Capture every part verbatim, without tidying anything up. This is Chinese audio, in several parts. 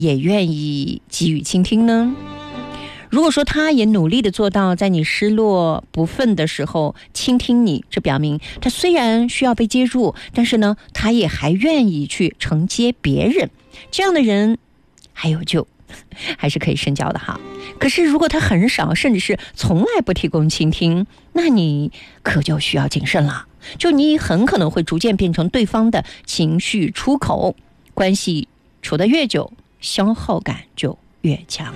也愿意给予倾听呢？如果说他也努力的做到在你失落不忿的时候倾听你，这表明他虽然需要被接住，但是呢他也还愿意去承接别人，这样的人还有救，还是可以深交的哈。可是如果他很少甚至是从来不提供倾听，那你可就需要谨慎了，就你很可能会逐渐变成对方的情绪出口，关系处得越久，消耗感就越强。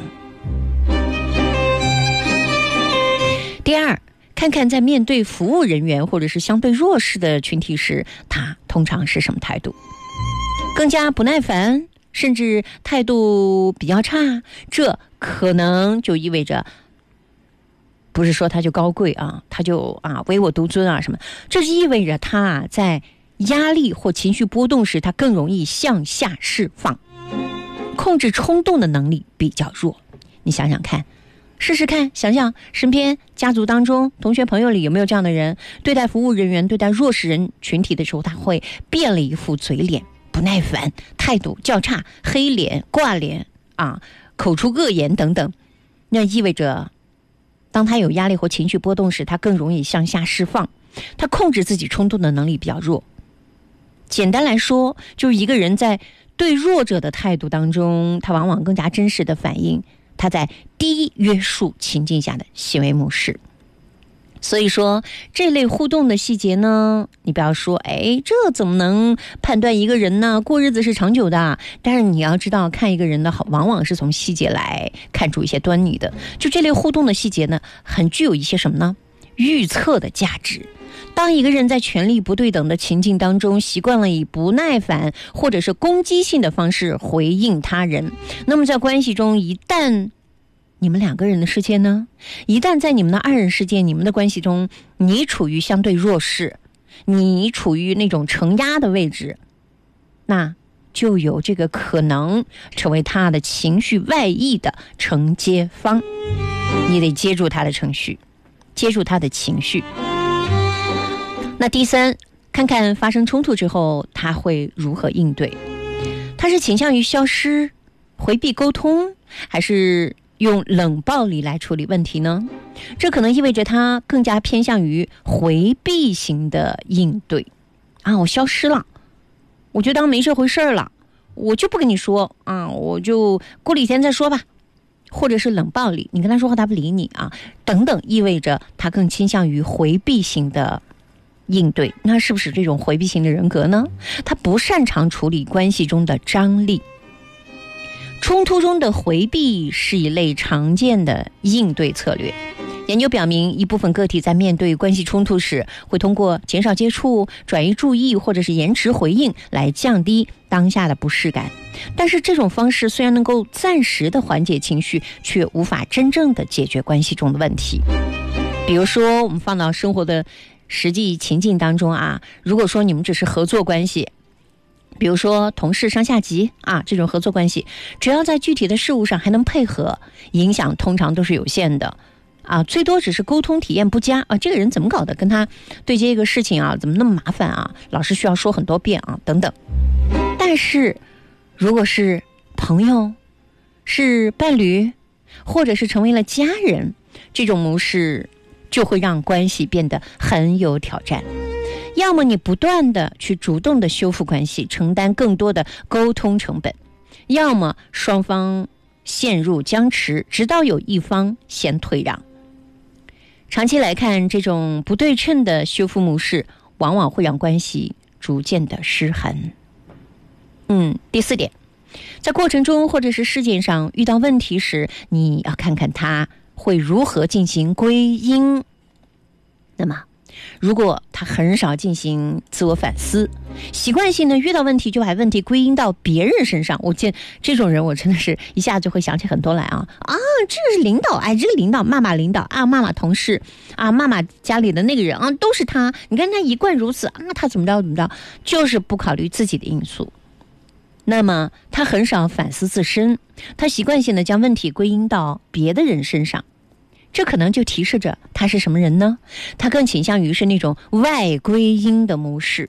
第二，看看在面对服务人员或者是相对弱势的群体时，他通常是什么态度？更加不耐烦，甚至态度比较差，这可能就意味着，不是说他就高贵啊，他就啊唯我独尊啊什么，这是意味着他啊在压力或情绪波动时，他更容易向下释放，控制冲动的能力比较弱。你想想看，试试看，想想身边家族当中同学朋友里有没有这样的人，对待服务人员对待弱势人群体的时候，他会变了一副嘴脸，不耐烦，态度较差，黑脸挂脸啊，口出恶言等等。那意味着当他有压力或情绪波动时，他更容易向下释放，他控制自己冲动的能力比较弱。简单来说，就是一个人在对弱者的态度当中，他往往更加真实的反映他在低约束情境下的行为模式。所以说这类互动的细节呢，你不要说哎，这怎么能判断一个人呢？过日子是长久的，但是你要知道，看一个人的好往往是从细节来看出一些端倪的。就这类互动的细节呢，很具有一些什么呢？预测的价值。当一个人在权力不对等的情境当中，习惯了以不耐烦或者是攻击性的方式回应他人，那么在关系中，一旦你们两个人的世界呢，一旦在你们的二人世界，你们的关系中，你处于相对弱势，你处于那种承压的位置，那就有这个可能成为他的情绪外溢的承接方。你得接住他的程序，接住他的情绪。那第三，看看发生冲突之后他会如何应对。他是倾向于消失、回避沟通，还是用冷暴力来处理问题呢？这可能意味着他更加偏向于回避型的应对啊，我消失了，我就当没这回事了，我就不跟你说啊，我就过几天再说吧。或者是冷暴力，你跟他说话他不理你啊，等等，意味着他更倾向于回避型的应对。那是不是这种回避型的人格呢？他不擅长处理关系中的张力。冲突中的回避是一类常见的应对策略。研究表明，一部分个体在面对关系冲突时，会通过减少接触、转移注意或者是延迟回应来降低当下的不适感。但是这种方式虽然能够暂时的缓解情绪，却无法真正的解决关系中的问题。比如说，我们放到生活的实际情境当中啊，如果说你们只是合作关系，比如说同事上下级啊，这种合作关系，只要在具体的事物上还能配合，影响通常都是有限的啊，最多只是沟通体验不佳啊，这个人怎么搞的，跟他对接一个事情啊，怎么那么麻烦啊，老是需要说很多遍啊，等等。但是如果是朋友、是伴侣，或者是成为了家人，这种模式就会让关系变得很有挑战。要么你不断的去主动的修复关系，承担更多的沟通成本，要么双方陷入僵持，直到有一方先退让。长期来看，这种不对称的修复模式往往会让关系逐渐的失衡。嗯，第四点，在过程中或者是事件上遇到问题时，你要看看他会如何进行归因。那么如果他很少进行自我反思，习惯性的遇到问题就把问题归因到别人身上，我见这种人，我真的是一下就会想起很多来啊啊，这是领导，哎，这个领导骂骂领导啊，骂骂同事啊，骂骂家里的那个人啊，都是他，你看他一贯如此啊，他怎么着怎么着，就是不考虑自己的因素。那么他很少反思自身，他习惯性的将问题归因到别的人身上，这可能就提示着他是什么人呢？他更倾向于是那种外归因的模式，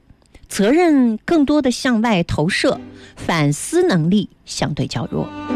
责任更多的向外投射，反思能力相对较弱。